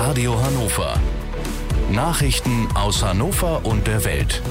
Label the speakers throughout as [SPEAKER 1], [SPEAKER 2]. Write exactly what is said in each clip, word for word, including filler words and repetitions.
[SPEAKER 1] Radio Hannover. Nachrichten aus Hannover und der Welt.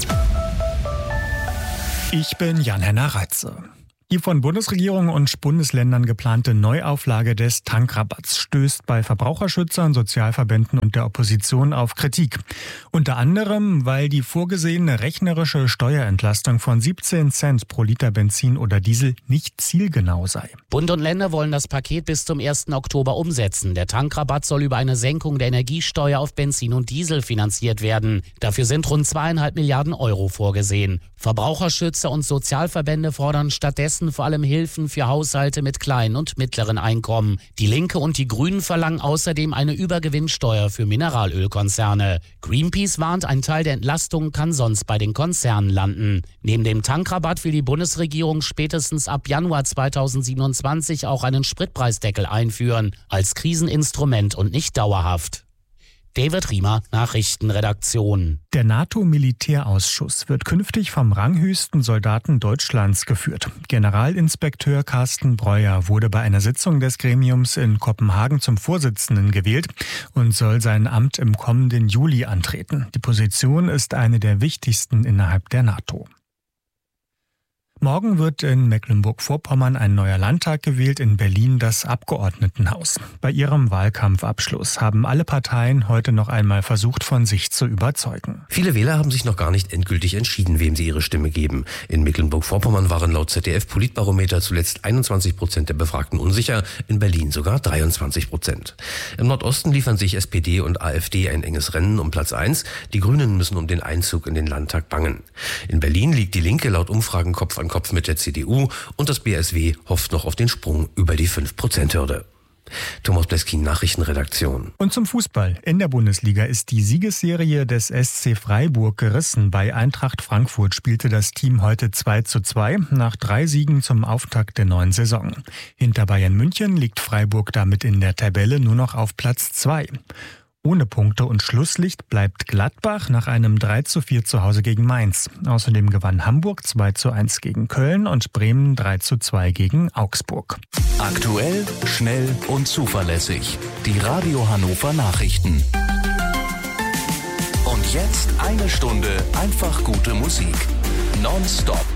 [SPEAKER 2] Ich bin Jan-Henner Reitze. Die von Bundesregierung und Bundesländern geplante Neuauflage des Tankrabatts stößt bei Verbraucherschützern, Sozialverbänden und der Opposition auf Kritik. Unter anderem, weil die vorgesehene rechnerische Steuerentlastung von siebzehn Cent pro Liter Benzin oder Diesel nicht zielgenau sei.
[SPEAKER 3] Bund und Länder wollen das Paket bis zum ersten Oktober umsetzen. Der Tankrabatt soll über eine Senkung der Energiesteuer auf Benzin und Diesel finanziert werden. Dafür sind rund zweieinhalb Milliarden Euro vorgesehen. Verbraucherschützer und Sozialverbände fordern stattdessen vor allem Hilfen für Haushalte mit kleinen und mittleren Einkommen. Die Linke und die Grünen verlangen außerdem eine Übergewinnsteuer für Mineralölkonzerne. Greenpeace warnt, ein Teil der Entlastung kann sonst bei den Konzernen landen. Neben dem Tankrabatt will die Bundesregierung spätestens ab Januar zweitausendsiebenundzwanzig auch einen Spritpreisdeckel einführen, als Kriseninstrument und nicht dauerhaft. David Riemer, Nachrichtenredaktion.
[SPEAKER 2] Der NATO-Militärausschuss wird künftig vom ranghöchsten Soldaten Deutschlands geführt. Generalinspekteur Carsten Breuer wurde bei einer Sitzung des Gremiums in Kopenhagen zum Vorsitzenden gewählt und soll sein Amt im kommenden Juli antreten. Die Position ist eine der wichtigsten innerhalb der NATO. Morgen wird in Mecklenburg-Vorpommern ein neuer Landtag gewählt, in Berlin das Abgeordnetenhaus. Bei ihrem Wahlkampfabschluss haben alle Parteien heute noch einmal versucht, von sich zu überzeugen.
[SPEAKER 4] Viele Wähler haben sich noch gar nicht endgültig entschieden, wem sie ihre Stimme geben. In Mecklenburg-Vorpommern waren laut Z D F-Politbarometer zuletzt einundzwanzig Prozent der Befragten unsicher, in Berlin sogar dreiundzwanzig Prozent. Im Nordosten liefern sich S P D und A f D ein enges Rennen um Platz eins. Die Grünen müssen um den Einzug in den Landtag bangen. In Berlin liegt die Linke laut Umfragen Kopf an Kopf mit der C D U und das B S W hofft noch auf den Sprung über die fünf Prozent Hürde. Thomas Bleskin, Nachrichtenredaktion.
[SPEAKER 2] Und zum Fußball. In der Bundesliga ist die Siegesserie des S C Freiburg gerissen. Bei Eintracht Frankfurt spielte das Team heute zwei zu zwei nach drei Siegen zum Auftakt der neuen Saison. Hinter Bayern München liegt Freiburg damit in der Tabelle nur noch auf Platz zwei. Ohne Punkte und Schlusslicht bleibt Gladbach nach einem drei zu vier zu Hause gegen Mainz. Außerdem gewann Hamburg zwei zu eins gegen Köln und Bremen drei zu zwei gegen Augsburg.
[SPEAKER 1] Aktuell, schnell und zuverlässig. Die Radio Hannover Nachrichten. Und jetzt eine Stunde einfach gute Musik. Nonstop.